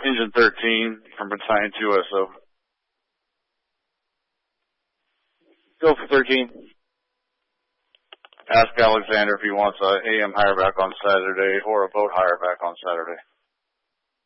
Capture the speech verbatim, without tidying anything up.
Engine thirteen from Battalion two S O. Go for thirteen. Ask Alexander if he wants a A M hire back on Saturday or a boat hire back on Saturday.